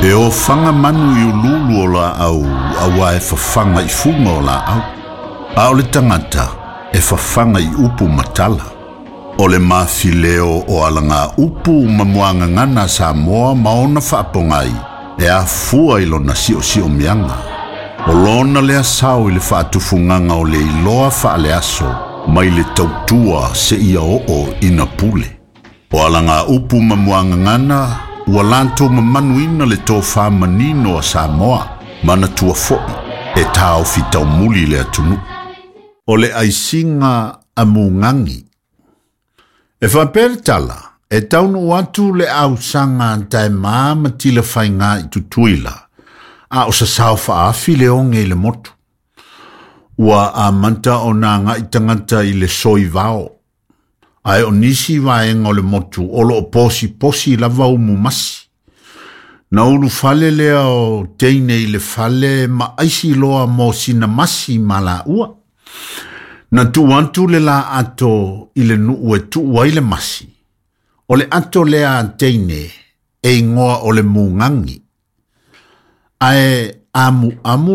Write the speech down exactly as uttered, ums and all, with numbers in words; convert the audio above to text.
E o fanga manu i ululu o la au, awa e fafanga i funga o la au. A o le tangata e fafanga i upu matala. O le mafileo o alanga upu mamuanga ngana Samoa maona whaapongai e a fua ilo na si o si o mianga. O lona le asau i le whaatufunganga o le iloa whaale aso mai le tautua se ia o o ina pule. O alanga upu mamuanga ngana ua lanto mamanuina le tō whamanino a Samoa mana tua foi e tau fitau muli le atunu. O le aisinga a mungangi. E whapere tala, e taunu watu le au sanga tae maa matila whainga i tutuila, a o sa sao whaafi le onge le motu. Ua a manta o nanga i tangata i le soi vao. Ai o nisi vaenga o le motu, olo o posi posi la vau mu masi. Na uru fale lea o teine i le fale ma aisi loa mo sina masi mala ua. Na tuantu le la ato i le nuu e tua i le masi. O le ato lea teine e ingoa o le mungangi. Ae amu amu